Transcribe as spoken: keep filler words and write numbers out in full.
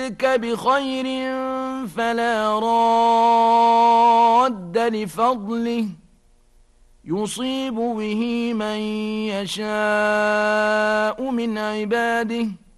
بخير فلا راد لفضله يصيب به من يشاء من عباده